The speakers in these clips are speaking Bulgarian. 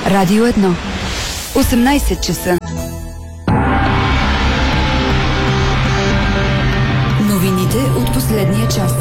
Радио 1. 18 часа. Новините от последния час.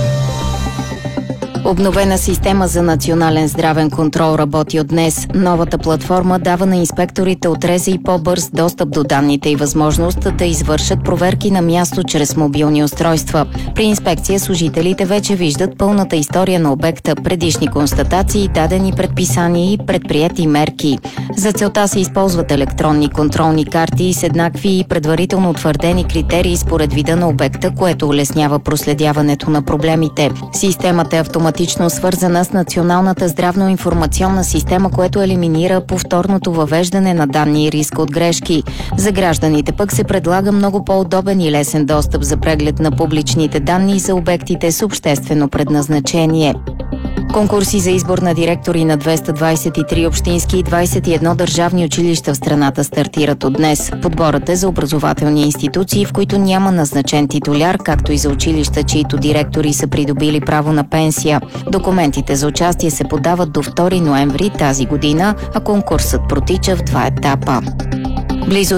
Обновена система за национален здравен контрол работи от днес. Новата платформа дава на инспекторите от РЗИ по-бърз достъп до данните и възможност да извършат проверки на място чрез мобилни устройства. При инспекция служителите вече виждат пълната история на обекта, предишни констатации, дадени предписания и предприети мерки. За целта се използват електронни контролни карти с еднакви и предварително утвърдени критерии според вида на обекта, което улеснява проследяването на проблемите. Системата е автоматично свързана с Националната здравно-информационна система, което елиминира повторното въвеждане на данни и риска от грешки. За гражданите пък се предлага много по-удобен и лесен достъп за преглед на публичните данни за обектите с обществено предназначение. Конкурси за избор на директори на 223 общински и 21 държавни училища в страната стартират от днес. Подборът е за образователни институции, в които няма назначен титуляр, както и за училища, чието директори са придобили право на пенсия. Документите за участие се подават до 2 ноември тази година, а конкурсът протича в 2 етапа. Близо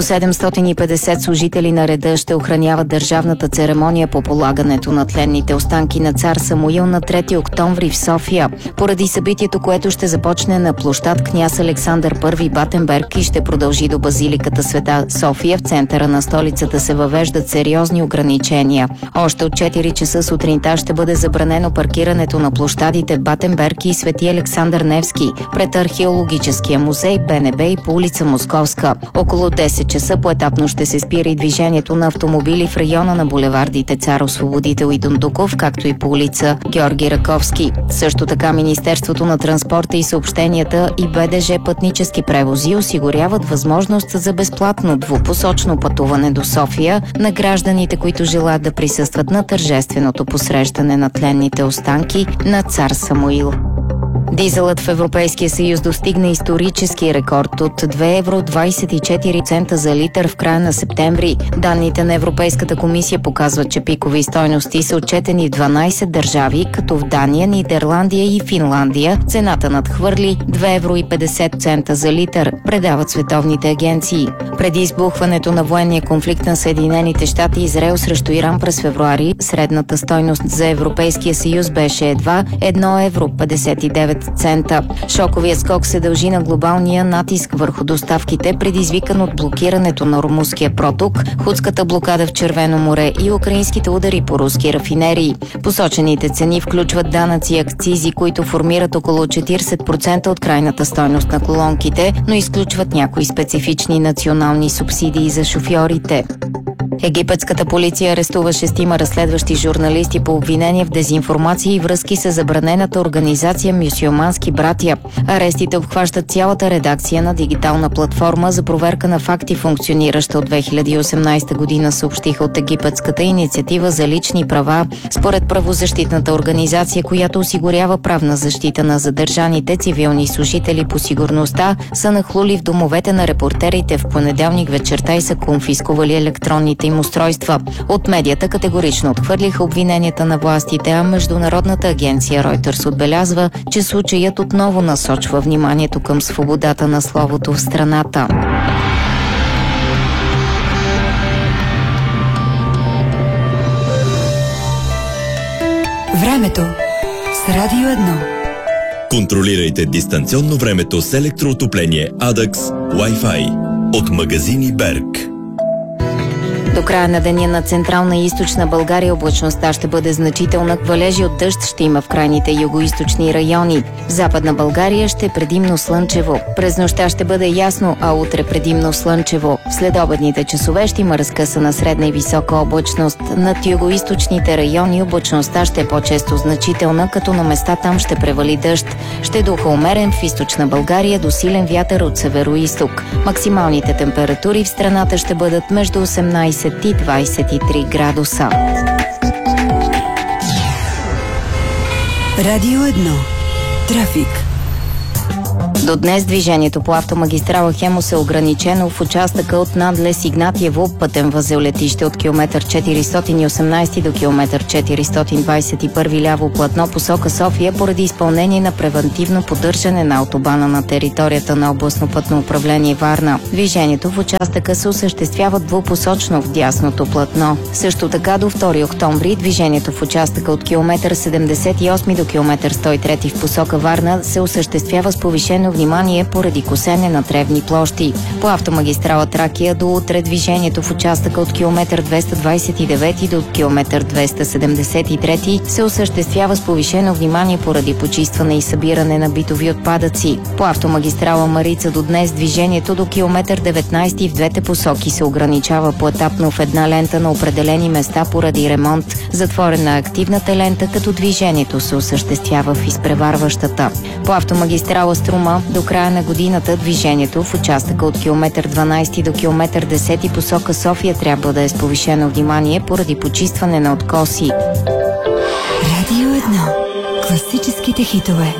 750 служители на реда ще охраняват държавната церемония по полагането на тленните останки на цар Самуил на 3 октомври в София. Поради събитието, което ще започне на площад Княз Александър I Батенберг и ще продължи до базиликата Света София, в центъра на столицата се въвеждат сериозни ограничения. Още от 4 часа сутринта ще бъде забранено паркирането на площадите Батенберг и Свети Александър Невски пред Археологическия музей, БНБ и по улица Московска. Около 10 часа поетапно ще се спира и движението на автомобили в района на булевардите Цар Освободител и Дондуков, както и по улица Георги Раковски. Също така Министерството на транспорта и съобщенията и БДЖ пътнически превози осигуряват възможност за безплатно двупосочно пътуване до София на гражданите, които желаят да присъстват на тържественото посрещане на тленните останки на цар Самуил. Дизелът в Европейския съюз достигна исторически рекорд от 2,24 евро за литър в края на септември. Данните на Европейската комисия показват, че пикови стойности са отчетени в 12 държави, като в Дания, Нидерландия и Финландия цената надхвърли 2,50 евро за литър, предават световните агенции. Преди избухването на военния конфликт на Съединените щати и Израел срещу Иран през февруари, средната стойност за Европейския съюз беше едва 1,59 евро. Шоковият скок се дължи на глобалния натиск върху доставките, предизвикан от блокирането на Ормузския проток, худската блокада в Червено море и украинските удари по руски рафинерии. Посочените цени включват данъци и акцизи, които формират около 40% от крайната стойност на колонките, но изключват някои специфични национални субсидии за шофьорите. Египетската полиция арестува 6 разследващи журналисти по обвинение в дезинформация и връзки с забранената организация Мюсюлмански братия. Арестите обхващат цялата редакция на дигитална платформа за проверка на факти, функционираща от 2018 година, съобщиха от Египетската инициатива за лични права. Според правозащитната организация, която осигурява правна защита на задържаните цивилни служители по сигурността, са нахлули в домовете на репортерите в понеделник вечерта и са конфискували електронните им устройства. От медията категорично отхвърлиха обвиненията на властите, а Международната агенция Reuters отбелязва, че случаят отново насочва вниманието към свободата на словото в страната. Времето с Радио 1. Контролирайте дистанционно времето с електроотопление Adax Wi-Fi от магазини Берг. До края на деня на Централна и Източна България облачността ще бъде значителна. Валежи от дъжд ще има в крайните югоизточни райони. В Западна България ще е предимно слънчево. През нощта ще бъде ясно, а утре предимно слънчево. В следобедните часове ще има разкъсана средна и висока облачност. Над югоизточните райони облачността ще е по-често значителна, като на места там ще превали дъжд. Ще духа умерен в Източна България до силен вятър от североизток. Максималните температури в страната ще бъдат между 18 и 23 градуса. Радио 1. Трафик. До днес движението по автомагистрала Хемус е ограничено в участъка от надлез Игнатиево, пътен възел летище от километър 418 до километър 421 ляво платно посока София поради изпълнение на превантивно поддържане на автобана на територията на областно пътно управление Варна. Движението в участъка се осъществява двупосочно в дясното платно. Също така до 2 октомври движението в участъка от километър 78 до километър 103 в посока Варна се осъществява с повишено внимание поради косене на тревни площи. По автомагистрала Тракия до утре движението в участъка от километър 229 до километър 273 се осъществява с повишено внимание поради почистване и събиране на битови отпадъци. По автомагистрала Марица до днес движението до километър 19 в двете посоки се ограничава поетапно в една лента на определени места поради ремонт. Затворена активната лента, като движението се осъществява в изпреварващата. По автомагистрала Струма до края на годината движението в участъка от километър 12 до километър 10 посока София трябва да е с повишено внимание поради почистване на откоси. Радио 1. Класическите хитове.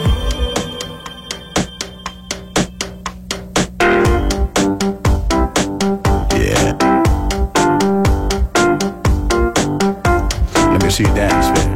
Let me see you dance, baby.